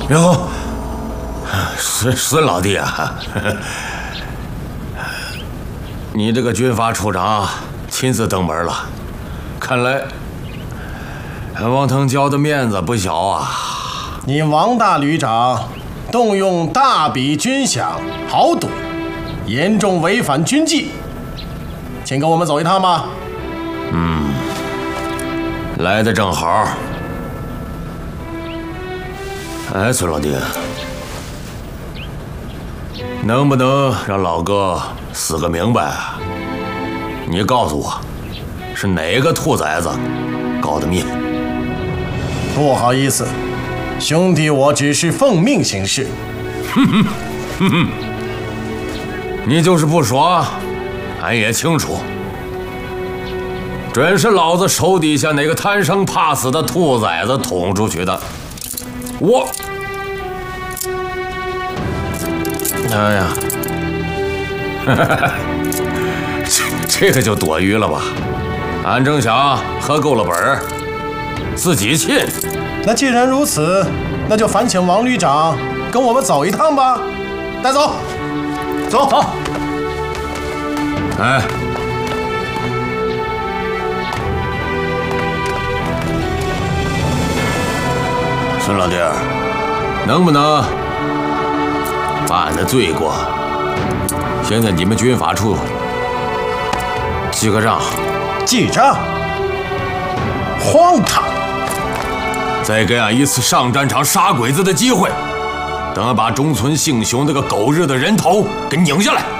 哟，孙老弟啊，你这个军阀处长亲自登门了，看来王腾交的面子不小啊。 你王大旅长动用大笔军饷豪赌，严重违反军纪，请跟我们走一趟吧。 来的正好。哎，孙老弟，能不能让老哥死个明白？你告诉我，是哪个兔崽子搞的灭？ 不好意思，兄弟，我只是奉命行事。 你就是不说，俺也清楚。准是老子手底下哪个贪生怕死的兔崽子捅出去的。哎呀，这个就多余了吧？俺正想喝够了本儿，自己沁。 那既然如此，那就烦请王旅长跟我们走一趟吧。带走，走。好。 哎。孙老弟儿，能不能把俺的罪过先在你们军法处记个账？ 记账？荒唐！ 再给俺一次上战场杀鬼子的机会，等俺把中村幸雄那个狗日的人头给拧下来。